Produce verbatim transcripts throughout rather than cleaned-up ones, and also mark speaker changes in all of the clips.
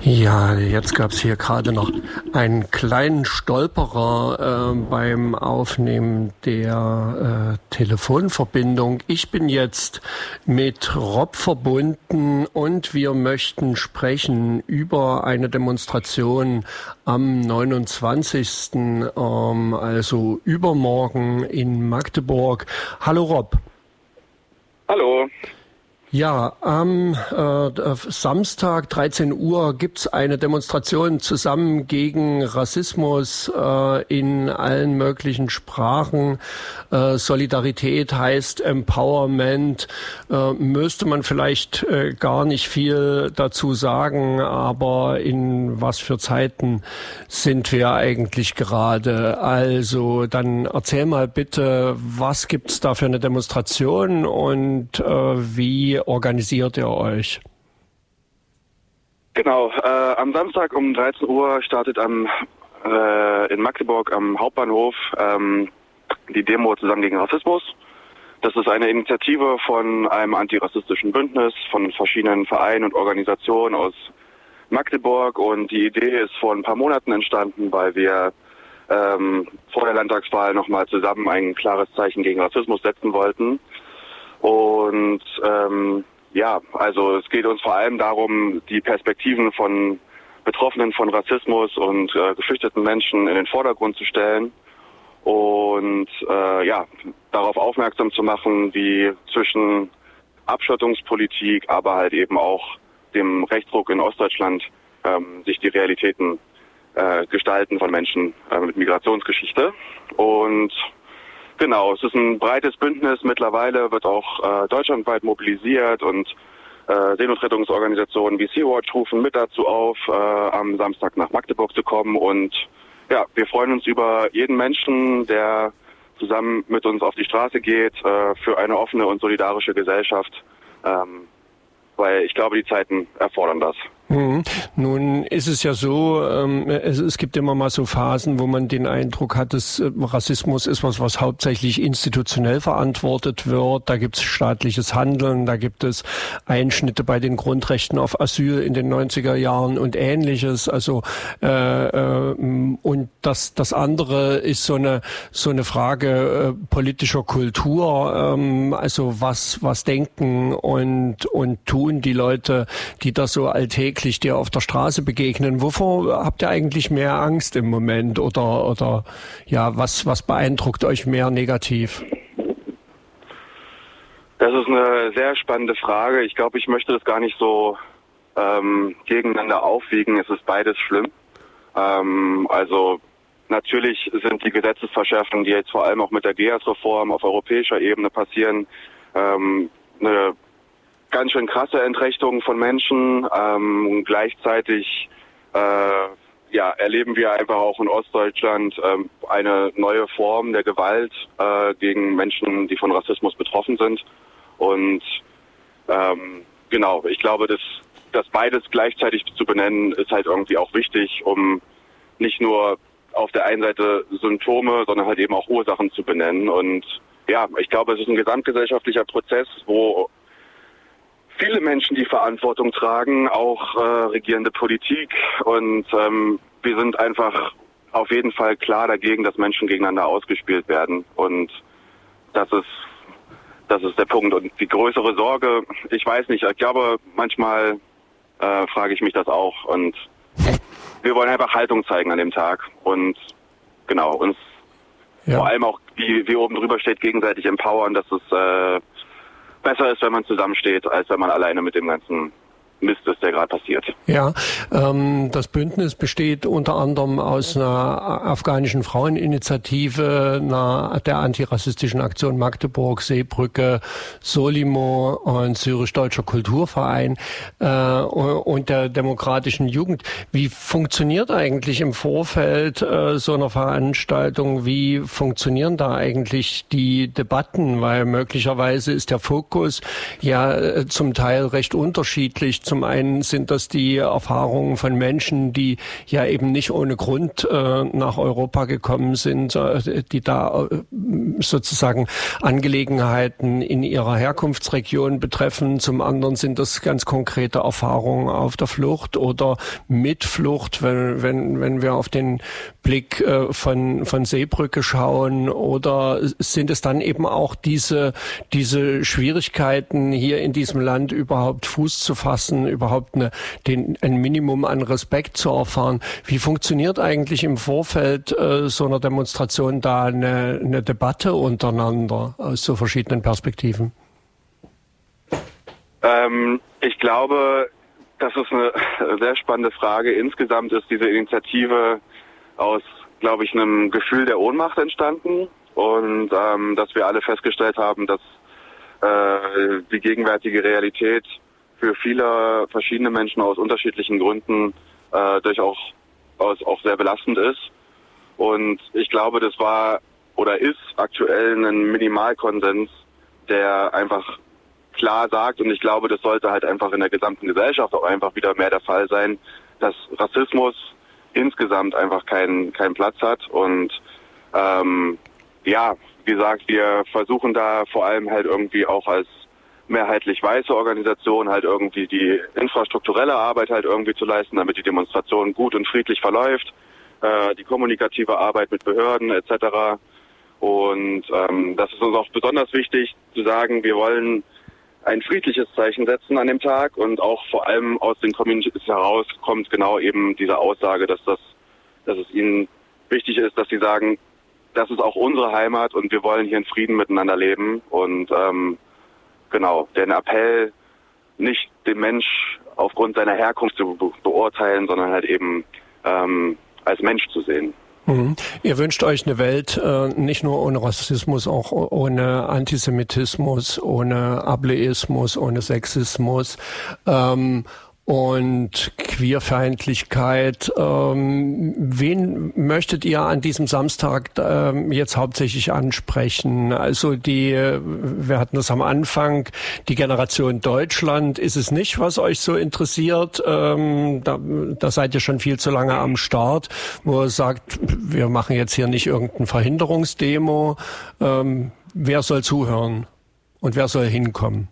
Speaker 1: Ja, jetzt gab es hier gerade noch einen kleinen Stolperer äh, beim Aufnehmen der äh, Telefonverbindung. Ich bin jetzt mit Rob verbunden und wir möchten sprechen über eine Demonstration am neunundzwanzigsten Ähm, also übermorgen in Magdeburg. Hallo Rob.
Speaker 2: Hallo.
Speaker 1: Ja, am äh, Samstag dreizehn Uhr gibt's eine Demonstration zusammen gegen Rassismus äh, in allen möglichen Sprachen. Äh, Solidarität heißt Empowerment. Äh, müsste man vielleicht äh, gar nicht viel dazu sagen, aber in was für Zeiten sind wir eigentlich gerade? Also dann erzähl mal bitte, was gibt's da für eine Demonstration und äh, wie organisiert ihr euch?
Speaker 2: Genau, äh, am Samstag um dreizehn Uhr startet am, äh, in Magdeburg am Hauptbahnhof ähm, die Demo zusammen gegen Rassismus. Das ist eine Initiative von einem antirassistischen Bündnis, von verschiedenen Vereinen und Organisationen aus Magdeburg, und die Idee ist vor ein paar Monaten entstanden, weil wir ähm, vor der Landtagswahl nochmal zusammen ein klares Zeichen gegen Rassismus setzen wollten. Und ähm, ja, also es geht uns vor allem darum, die Perspektiven von Betroffenen von Rassismus und äh, geflüchteten Menschen in den Vordergrund zu stellen und äh, ja, darauf aufmerksam zu machen, wie zwischen Abschottungspolitik, aber halt eben auch dem Rechtsruck in Ostdeutschland ähm, sich die Realitäten äh, gestalten von Menschen äh, mit Migrationsgeschichte. Und genau, es ist ein breites Bündnis. Mittlerweile wird auch äh, deutschlandweit mobilisiert, und äh, Seenotrettungsorganisationen wie Sea-Watch rufen mit dazu auf, äh, am Samstag nach Magdeburg zu kommen. Und ja, wir freuen uns über jeden Menschen, der zusammen mit uns auf die Straße geht, äh, für eine offene und solidarische Gesellschaft, ähm, weil ich glaube, die Zeiten erfordern das.
Speaker 1: Hm. Nun ist es ja so, ähm, es, es gibt immer mal so Phasen, wo man den Eindruck hat, dass äh, Rassismus ist was, was hauptsächlich institutionell verantwortet wird. Da gibt es staatliches Handeln, da gibt es Einschnitte bei den Grundrechten auf Asyl in den neunziger Jahren und Ähnliches. Also äh, äh, und das das andere ist so eine so eine Frage äh, politischer Kultur. Ähm, also was was denken und und tun die Leute, die das so alltäglich dir auf der Straße begegnen. Wovor habt ihr eigentlich mehr Angst im Moment, oder oder ja, was was beeindruckt euch mehr negativ?
Speaker 2: Das ist eine sehr spannende Frage. Ich glaube, ich möchte das gar nicht so ähm, gegeneinander aufwiegen. Es ist beides schlimm. Ähm, also natürlich sind die Gesetzesverschärfungen, die jetzt vor allem auch mit der G E A S-Reform auf europäischer Ebene passieren, ähm, eine ganz schön krasse Entrechtung von Menschen. Ähm, gleichzeitig äh, ja, erleben wir einfach auch in Ostdeutschland ähm, eine neue Form der Gewalt äh, gegen Menschen, die von Rassismus betroffen sind. Und ähm, genau, ich glaube, dass das beides gleichzeitig zu benennen, ist halt irgendwie auch wichtig, um nicht nur auf der einen Seite Symptome, sondern halt eben auch Ursachen zu benennen. Und ja, ich glaube, es ist ein gesamtgesellschaftlicher Prozess, wo viele Menschen die Verantwortung tragen, auch äh, regierende Politik, und ähm, wir sind einfach auf jeden Fall klar dagegen, dass Menschen gegeneinander ausgespielt werden, und das ist das ist der Punkt. Und die größere Sorge, ich weiß nicht, ich glaube, manchmal äh, frage ich mich das auch, und wir wollen einfach Haltung zeigen an dem Tag und genau, uns ja. vor allem auch, wie, wie oben drüber steht, gegenseitig empowern, dass es äh, besser ist, wenn man zusammensteht, als wenn man alleine mit dem ganzen Mist ist, der gerade passiert.
Speaker 1: Ja, ähm, das Bündnis besteht unter anderem aus einer afghanischen Fraueninitiative, einer, der antirassistischen Aktion Magdeburg, Seebrücke, Solimo und Syrisch-Deutscher Kulturverein äh, und der Demokratischen Jugend. Wie funktioniert eigentlich im Vorfeld äh, so einer Veranstaltung? Wie funktionieren da eigentlich die Debatten? Weil möglicherweise ist der Fokus ja äh, zum Teil recht unterschiedlich Zum einen sind das die Erfahrungen von Menschen, die ja eben nicht ohne Grund äh, nach Europa gekommen sind, äh, die da äh, sozusagen Angelegenheiten in ihrer Herkunftsregion betreffen. Zum anderen sind das ganz konkrete Erfahrungen auf der Flucht oder mit Flucht, wenn, wenn, wenn wir auf den Blick äh, von, von Seebrücke schauen, oder sind es dann eben auch diese, diese Schwierigkeiten, hier in diesem Land überhaupt Fuß zu fassen, überhaupt eine, den, ein Minimum an Respekt zu erfahren? Wie funktioniert eigentlich im Vorfeld äh, so einer Demonstration da eine, eine Debatte untereinander aus so verschiedenen Perspektiven?
Speaker 2: Ähm, ich glaube, das ist eine sehr spannende Frage. Insgesamt ist diese Initiative aus, glaube ich, einem Gefühl der Ohnmacht entstanden und ähm, dass wir alle festgestellt haben, dass äh, die gegenwärtige Realität für viele verschiedene Menschen aus unterschiedlichen Gründen äh, durchaus auch sehr belastend ist. Und ich glaube, das war oder ist aktuell ein Minimalkonsens, der einfach klar sagt, und ich glaube, das sollte halt einfach in der gesamten Gesellschaft auch einfach wieder mehr der Fall sein, dass Rassismus insgesamt einfach keinen keinen Platz hat. Und ähm, ja, wie gesagt, wir versuchen da vor allem halt irgendwie auch als mehrheitlich weiße Organisation halt irgendwie die infrastrukturelle Arbeit halt irgendwie zu leisten, damit die Demonstration gut und friedlich verläuft, äh, die kommunikative Arbeit mit Behörden et cetera. Und ähm, das ist uns auch besonders wichtig zu sagen, wir wollen ein friedliches Zeichen setzen an dem Tag, und auch vor allem aus den Communities heraus kommt genau eben diese Aussage, dass das, dass es ihnen wichtig ist, dass sie sagen, das ist auch unsere Heimat und wir wollen hier in Frieden miteinander leben. Und ähm, genau, den Appell, nicht den Mensch aufgrund seiner Herkunft zu be- beurteilen, sondern halt eben ähm, als Mensch zu sehen.
Speaker 1: Mhm. Ihr wünscht euch eine Welt äh, nicht nur ohne Rassismus, auch ohne Antisemitismus, ohne Ableismus, ohne Sexismus ähm, und Queerfeindlichkeit. Ähm, wen möchtet ihr an diesem Samstag ähm, jetzt hauptsächlich ansprechen? Also die, wir hatten das am Anfang, die Generation Deutschland ist es nicht, was euch so interessiert. Ähm, da, da seid ihr schon viel zu lange am Start, wo ihr sagt, wir machen jetzt hier nicht irgendein Verhinderungsdemo. Ähm, wer soll zuhören und wer soll hinkommen?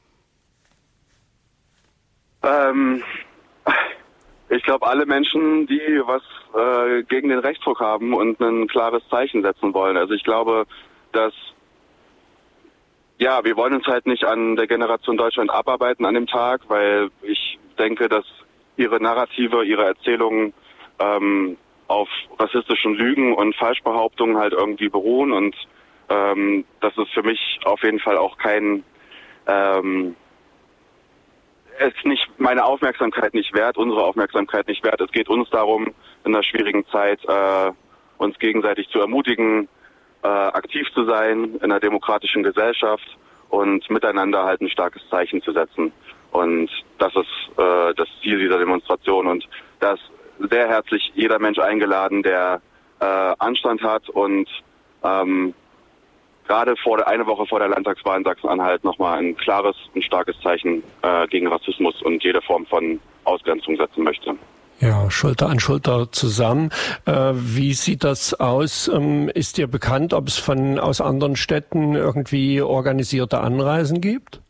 Speaker 2: Ähm, ich glaube, alle Menschen, die was äh, gegen den Rechtsruck haben und ein klares Zeichen setzen wollen. Also ich glaube, dass, ja, wir wollen uns halt nicht an der Generation Deutschland abarbeiten an dem Tag, weil ich denke, dass ihre Narrative, ihre Erzählungen ähm, auf rassistischen Lügen und Falschbehauptungen halt irgendwie beruhen, und ähm, das ist für mich auf jeden Fall auch kein ähm, es nicht meine Aufmerksamkeit nicht wert, unsere Aufmerksamkeit nicht wert. Es geht uns darum, in einer schwierigen Zeit äh, uns gegenseitig zu ermutigen, äh, aktiv zu sein in einer demokratischen Gesellschaft und miteinander halt ein starkes Zeichen zu setzen. Und das ist äh, das Ziel dieser Demonstration. Und da ist sehr herzlich jeder Mensch eingeladen, der äh, Anstand hat und ähm, gerade vor der, eine Woche vor der Landtagswahl in Sachsen-Anhalt nochmal ein klares und starkes Zeichen äh, gegen Rassismus und jede Form von Ausgrenzung setzen möchte.
Speaker 1: Ja, Schulter an Schulter zusammen. Äh, wie sieht das aus? Ähm, ist dir bekannt, ob es von aus anderen Städten irgendwie organisierte Anreisen gibt?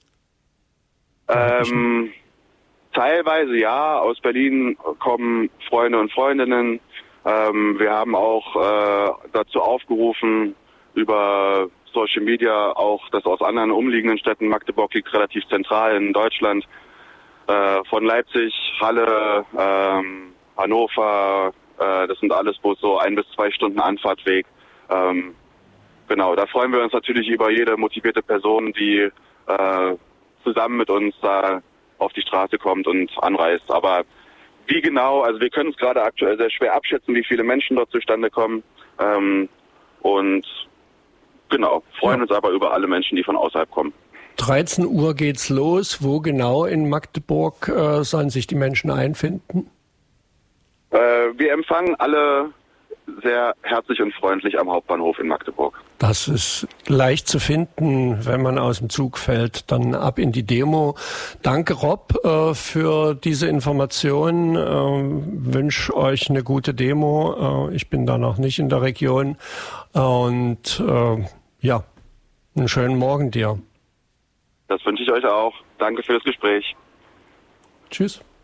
Speaker 2: Ähm, teilweise ja. Aus Berlin kommen Freunde und Freundinnen. Ähm, wir haben auch äh, dazu aufgerufen, über Social Media auch, das aus anderen umliegenden Städten, Magdeburg liegt relativ zentral in Deutschland, äh, von Leipzig, Halle, ähm, Hannover, äh, das sind alles bloß so ein bis zwei Stunden Anfahrtweg. Ähm, genau, da freuen wir uns natürlich über jede motivierte Person, die äh, zusammen mit uns da auf die Straße kommt und anreist. Aber wie genau, also wir können es gerade aktuell sehr schwer abschätzen, wie viele Menschen dort zustande kommen. Ähm, und genau, freuen ja. uns aber über alle Menschen, die von außerhalb kommen.
Speaker 1: dreizehn Uhr geht's los. Wo genau in Magdeburg äh, sollen sich die Menschen einfinden?
Speaker 2: Äh, wir empfangen alle sehr herzlich und freundlich am Hauptbahnhof in Magdeburg.
Speaker 1: Das ist leicht zu finden, wenn man aus dem Zug fällt, dann ab in die Demo. Danke, Rob, äh, für diese Informationen. Äh, wünsche euch eine gute Demo. Äh, ich bin da noch nicht in der Region. Äh, und äh, ja, einen schönen Morgen dir.
Speaker 2: Das wünsche ich euch auch. Danke für das Gespräch.
Speaker 1: Tschüss.